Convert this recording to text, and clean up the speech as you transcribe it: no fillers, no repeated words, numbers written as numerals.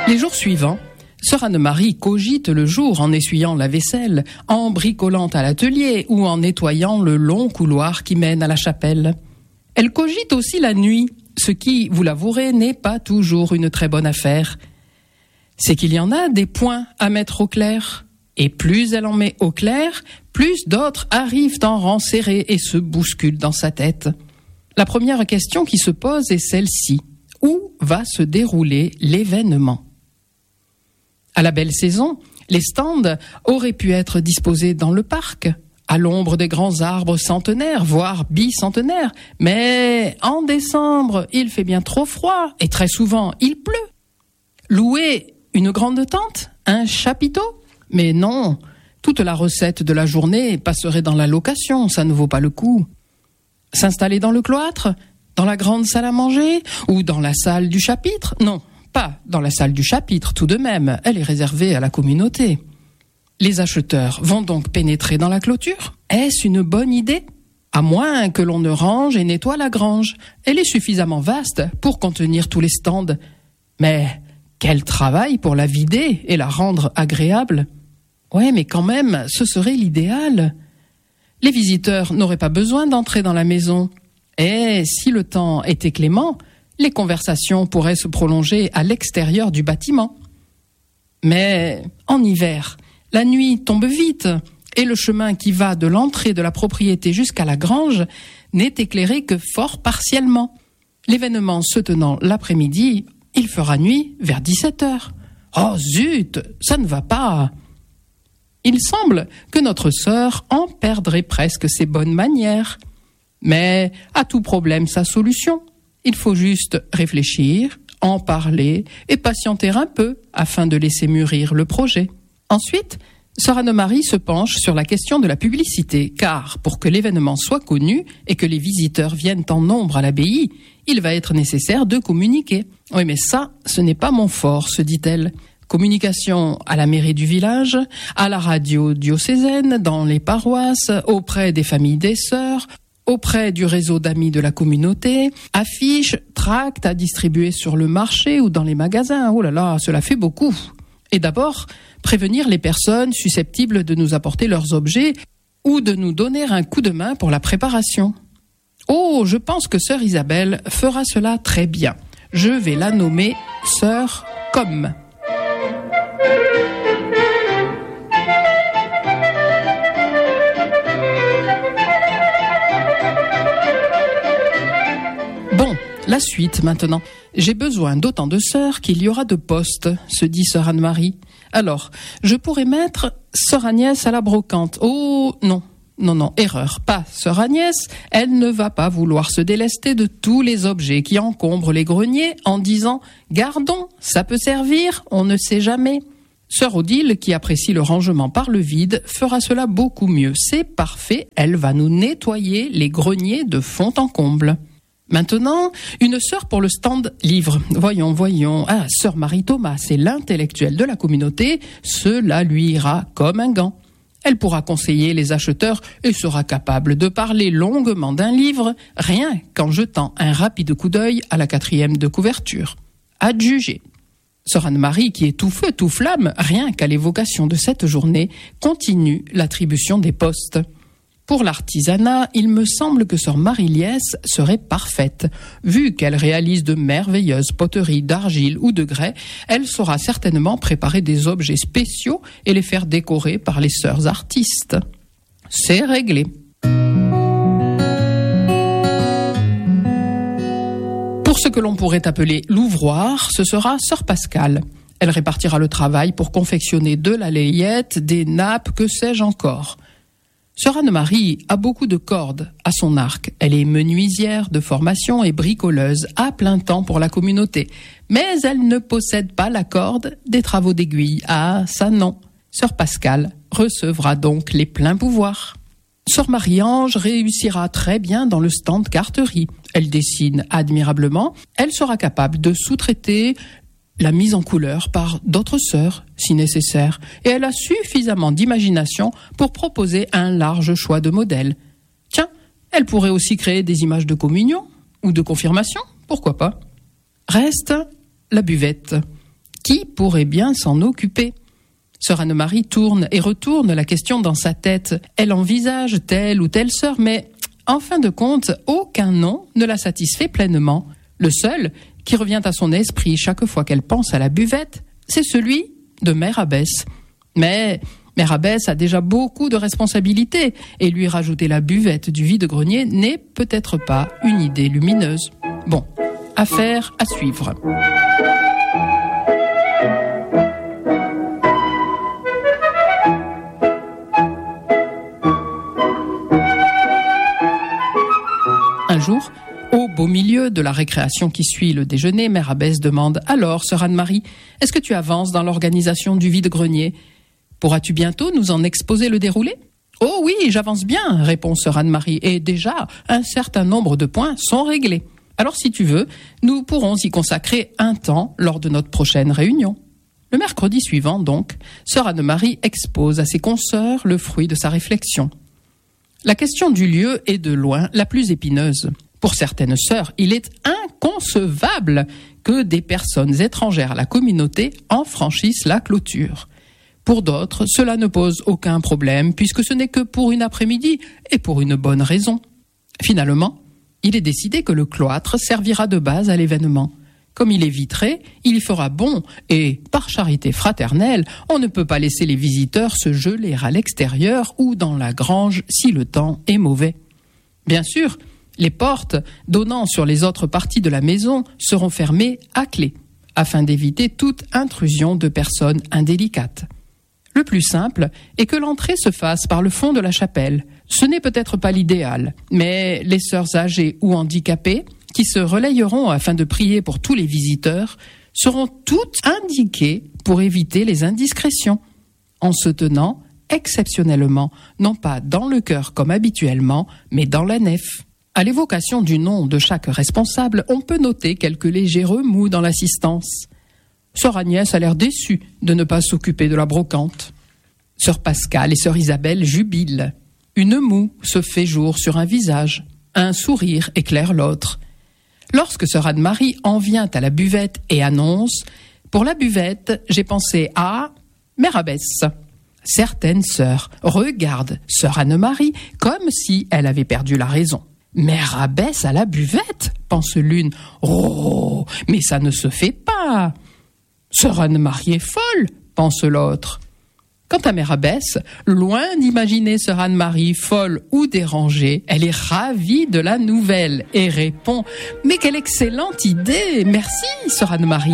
Les jours suivants, sœur Anne-Marie cogite le jour en essuyant la vaisselle, en bricolant à l'atelier ou en nettoyant le long couloir qui mène à la chapelle. Elle cogite aussi la nuit, ce qui, vous l'avouerez, n'est pas toujours une très bonne affaire. C'est qu'il y en a des points à mettre au clair. Et plus elle en met au clair, plus d'autres arrivent en rang serré et se bousculent dans sa tête. La première question qui se pose est celle-ci. Où va se dérouler l'événement ? À la belle saison, les stands auraient pu être disposés dans le parc, à l'ombre des grands arbres centenaires, voire bicentenaires. Mais en décembre, il fait bien trop froid et très souvent, il pleut. Louer une grande tente, un chapiteau ? Mais non, toute la recette de la journée passerait dans la location, ça ne vaut pas le coup. S'installer dans le cloître ? Dans la grande salle à manger ? Ou dans la salle du chapitre ? Non, pas dans la salle du chapitre tout de même, elle est réservée à la communauté. Les acheteurs vont donc pénétrer dans la clôture ? Est-ce une bonne idée ? À moins que l'on ne range et nettoie la grange. Elle est suffisamment vaste pour contenir tous les stands. Mais quel travail pour la vider et la rendre agréable ? Ouais, mais quand même, ce serait l'idéal. Les visiteurs n'auraient pas besoin d'entrer dans la maison. Et si le temps était clément, les conversations pourraient se prolonger à l'extérieur du bâtiment. Mais en hiver, la nuit tombe vite et le chemin qui va de l'entrée de la propriété jusqu'à la grange n'est éclairé que fort partiellement. L'événement se tenant l'après-midi, il fera nuit vers 17h. Oh zut, ça ne va pas. Il semble que notre sœur en perdrait presque ses bonnes manières. Mais à tout problème sa solution. Il faut juste réfléchir, en parler et patienter un peu afin de laisser mûrir le projet. Ensuite, sœur Anne-Marie se penche sur la question de la publicité, car pour que l'événement soit connu et que les visiteurs viennent en nombre à l'abbaye, il va être nécessaire de communiquer. Oui, mais ça, ce n'est pas mon fort, se dit-elle. Communication à la mairie du village, à la radio diocésaine, dans les paroisses, auprès des familles des sœurs, auprès du réseau d'amis de la communauté, affiches, tracts à distribuer sur le marché ou dans les magasins. Oh là là, cela fait beaucoup. Et d'abord, prévenir les personnes susceptibles de nous apporter leurs objets ou de nous donner un coup de main pour la préparation. Oh, je pense que sœur Isabelle fera cela très bien. Je vais la nommer sœur Com. La suite maintenant. J'ai besoin d'autant de sœurs qu'il y aura de postes, se dit sœur Anne-Marie. Alors, je pourrais mettre sœur Agnès à la brocante. Oh, non, erreur, pas sœur Agnès. Elle ne va pas vouloir se délester de tous les objets qui encombrent les greniers en disant « Gardons, ça peut servir, on ne sait jamais ». Sœur Odile, qui apprécie le rangement par le vide, fera cela beaucoup mieux. C'est parfait, elle va nous nettoyer les greniers de fond en comble. Maintenant, une sœur pour le stand livre. Voyons. Ah, sœur Marie-Thomas, c'est l'intellectuelle de la communauté. Cela lui ira comme un gant. Elle pourra conseiller les acheteurs et sera capable de parler longuement d'un livre, rien qu'en jetant un rapide coup d'œil à la 4e de couverture. Adjugé. Sœur Anne-Marie, qui est tout feu, tout flamme, rien qu'à l'évocation de cette journée, continue l'attribution des postes. Pour l'artisanat, il me semble que sœur Marie-Liès serait parfaite. Vu qu'elle réalise de merveilleuses poteries d'argile ou de grès, elle saura certainement préparer des objets spéciaux et les faire décorer par les sœurs artistes. C'est réglé. Pour ce que l'on pourrait appeler l'ouvroir, ce sera sœur Pascale. Elle répartira le travail pour confectionner de la layette, des nappes, que sais-je encore. Sœur Anne-Marie a beaucoup de cordes à son arc. Elle est menuisière de formation et bricoleuse à plein temps pour la communauté. Mais elle ne possède pas la corde des travaux d'aiguille. Ah, ça non. Sœur Pascale recevra donc les pleins pouvoirs. Sœur Marie-Ange réussira très bien dans le stand carterie. Elle dessine admirablement. Elle sera capable de sous-traiter la mise en couleur par d'autres sœurs, si nécessaire, et elle a suffisamment d'imagination pour proposer un large choix de modèles. Tiens, elle pourrait aussi créer des images de communion ou de confirmation, pourquoi pas. Reste la buvette. Qui pourrait bien s'en occuper ? Sœur Anne-Marie tourne et retourne la question dans sa tête. Elle envisage telle ou telle sœur, mais en fin de compte, aucun nom ne la satisfait pleinement. Le seul qui revient à son esprit chaque fois qu'elle pense à la buvette, c'est celui de Mère Abbesse. Mais Mère Abbesse a déjà beaucoup de responsabilités et lui rajouter la buvette du vide-grenier n'est peut-être pas une idée lumineuse. Bon, affaire à suivre. Un jour, au beau milieu de la récréation qui suit le déjeuner, Mère Abbesse demande « Alors, sœur Anne-Marie, est-ce que tu avances dans l'organisation du vide-grenier ? Pourras-tu bientôt nous en exposer le déroulé ?»« Oh oui, j'avance bien, répond sœur Anne-Marie, et déjà, un certain nombre de points sont réglés. Alors si tu veux, nous pourrons y consacrer un temps lors de notre prochaine réunion. » Le mercredi suivant, donc, sœur Anne-Marie expose à ses consoeurs le fruit de sa réflexion. La question du lieu est de loin la plus épineuse. Pour certaines sœurs, il est inconcevable que des personnes étrangères à la communauté en franchissent la clôture. Pour d'autres, cela ne pose aucun problème puisque ce n'est que pour une après-midi et pour une bonne raison. Finalement, il est décidé que le cloître servira de base à l'événement. Comme il est vitré, il y fera bon et, par charité fraternelle, on ne peut pas laisser les visiteurs se geler à l'extérieur ou dans la grange si le temps est mauvais. Bien sûr, les portes donnant sur les autres parties de la maison seront fermées à clé, afin d'éviter toute intrusion de personnes indélicates. Le plus simple est que l'entrée se fasse par le fond de la chapelle. Ce n'est peut-être pas l'idéal, mais les sœurs âgées ou handicapées, qui se relayeront afin de prier pour tous les visiteurs, seront toutes indiquées pour éviter les indiscrétions, en se tenant exceptionnellement, non pas dans le chœur comme habituellement, mais dans la nef. À l'évocation du nom de chaque responsable, on peut noter quelques légers remous dans l'assistance. Sœur Agnès a l'air déçue de ne pas s'occuper de la brocante. Sœur Pascale et sœur Isabelle jubilent. Une moue se fait jour sur un visage. Un sourire éclaire l'autre. Lorsque sœur Anne-Marie en vient à la buvette et annonce « Pour la buvette, j'ai pensé à Mère Abbesse ». Certaines sœurs regardent sœur Anne-Marie comme si elle avait perdu la raison. « Mère Abbesse à la buvette ?» pense l'une. « Oh, mais ça ne se fait pas !»« Sœur Anne-Marie est folle !» pense l'autre. Quant à Mère Abbesse, loin d'imaginer sœur Anne-Marie folle ou dérangée, elle est ravie de la nouvelle et répond « Mais quelle excellente idée! Merci, sœur Anne-Marie !»